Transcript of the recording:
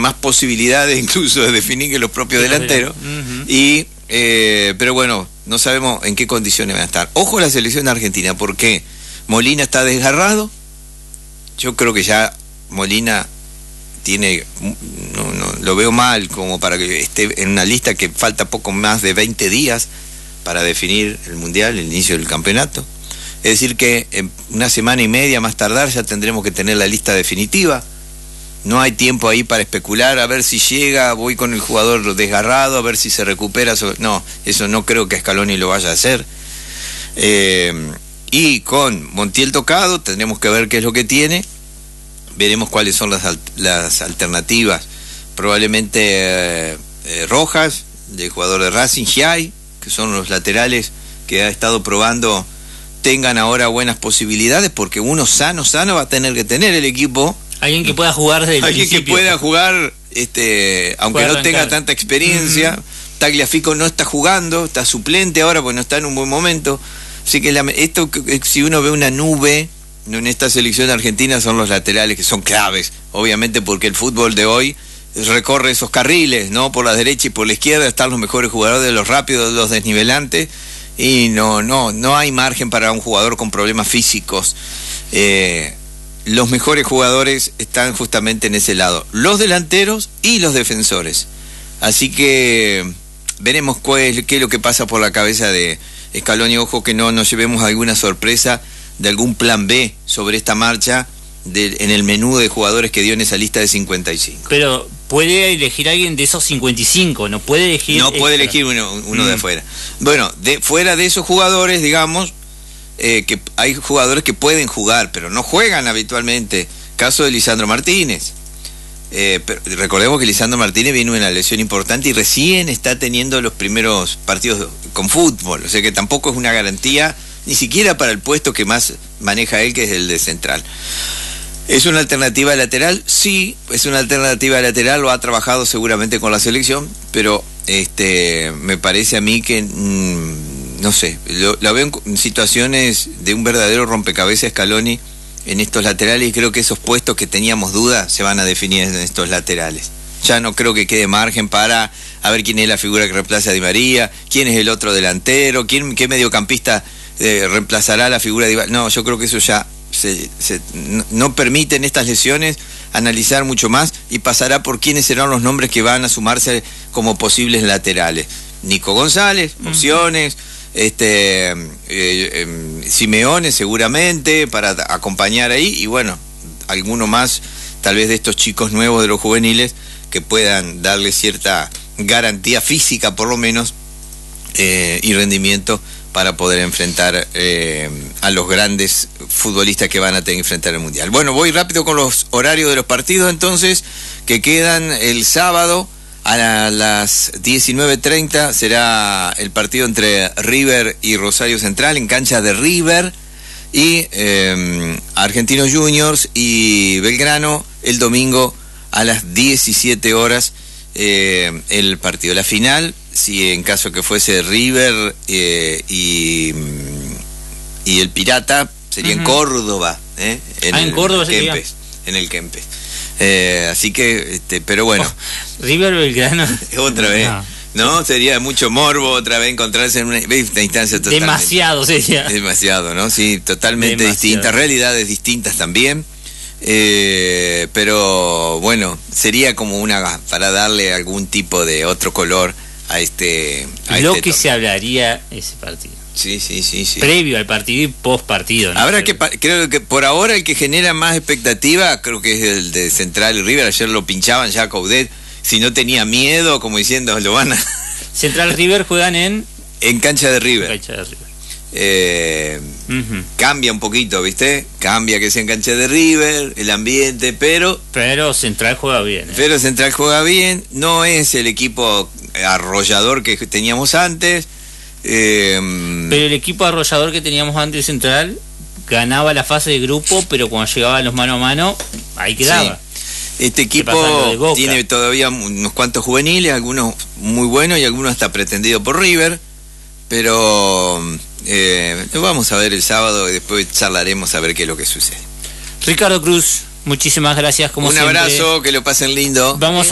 más posibilidades incluso de definir que los propios delanteros. Pero bueno, no sabemos en qué condiciones van a estar. Ojo a la selección argentina, porque Molina está desgarrado. Yo creo que ya Molina tiene, no lo veo mal como para que esté en una lista que falta poco más de 20 días para definir el Mundial, el inicio del campeonato. Es decir que en una semana y media más tardar ya tendremos que tener la lista definitiva. No hay tiempo ahí para especular, a ver si llega, voy con el jugador desgarrado, a ver si se recupera. No, eso no creo que Scaloni lo vaya a hacer. Y con Montiel tocado, tendremos que ver qué es lo que tiene. Veremos cuáles son las alternativas. Probablemente Rojas, del jugador de Racing, Giai, que son los laterales que ha estado probando, tengan ahora buenas posibilidades, porque uno sano va a tener que tener el equipo. Alguien que pueda jugar desde el principio. Alguien que pueda jugar, aunque no tenga tanta experiencia. Tagliafico no está jugando, está suplente ahora porque no está en un buen momento. Así que si uno ve una nube en esta selección argentina, son los laterales, que son claves, obviamente, porque el fútbol de hoy recorre esos carriles, ¿no? Por la derecha y por la izquierda están los mejores jugadores, de los rápidos, de los desnivelantes, y no hay margen para un jugador con problemas físicos. Los mejores jugadores están justamente en ese lado, los delanteros y los defensores. Así que veremos qué es lo que pasa por la cabeza de Scaloni. Ojo que no nos llevemos alguna sorpresa de algún plan B sobre esta marcha en el menú de jugadores que dio en esa lista de 55. Pero puede elegir alguien de esos 55, no puede elegir... No puede elegir uno de afuera. Bueno, fuera de esos jugadores, digamos, que hay jugadores que pueden jugar, pero no juegan habitualmente. Caso de Lisandro Martínez. Pero recordemos que Lisandro Martínez viene de una lesión importante y recién está teniendo los primeros partidos con fútbol. O sea que tampoco es una garantía, ni siquiera para el puesto que más maneja él, que es el de central. ¿Es una alternativa lateral? Sí, es una alternativa lateral, lo ha trabajado seguramente con la selección, pero me parece a mí que, no sé, lo veo en situaciones de un verdadero rompecabezas Scaloni en estos laterales, y creo que esos puestos que teníamos dudas se van a definir en estos laterales. Ya no creo que quede margen para a ver quién es la figura que reemplaza a Di María, quién es el otro delantero, qué mediocampista reemplazará la figura de Di María. No, yo creo que eso ya no permiten estas lesiones analizar mucho más, y pasará por quiénes serán los nombres que van a sumarse como posibles laterales. Nico González, opciones, Simeone seguramente para acompañar ahí, y bueno, alguno más tal vez de estos chicos nuevos de los juveniles que puedan darle cierta garantía física por lo menos, y rendimiento para poder enfrentar a los grandes futbolistas que van a tener que enfrentar el Mundial. Bueno, voy rápido con los horarios de los partidos entonces, que quedan el sábado a las 19:30. Será el partido entre River y Rosario Central en cancha de River, y Argentinos Juniors y Belgrano el domingo a las 17 horas el partido. La final, si en caso que fuese River y el Pirata, sería en Córdoba, en Córdoba en el Kempes. Así que, pero bueno. River Belgrano. Otra vez. No, sería mucho morbo otra vez encontrarse en una instancia totalmente... Demasiado sería. Demasiado, ¿no? Sí, totalmente distintas, realidades distintas también. Pero bueno, sería como para darle algún tipo de otro color a lo que se hablaría ese partido. Sí. Previo al partido y post partido, ¿no? Creo que por ahora el que genera más expectativa creo que es el de Central y River. Ayer lo pinchaban ya a Coudet, si no tenía miedo, como diciendo, lo van a... Central River juegan en cancha de River. Cambia un poquito, ¿viste? Cambia que sea en cancha de River, el ambiente, pero Central juega bien. Pero Central juega bien, no es el equipo arrollador que teníamos antes. Pero el equipo arrollador que teníamos antes, Central, ganaba la fase de grupo, pero cuando llegaban los mano a mano, ahí quedaba. Sí. Este equipo tiene todavía unos cuantos juveniles, algunos muy buenos y algunos hasta pretendidos por River, pero lo vamos a ver el sábado y después charlaremos a ver qué es lo que sucede. Ricardo Cruz, muchísimas gracias como siempre. Un abrazo, que lo pasen lindo. Vamos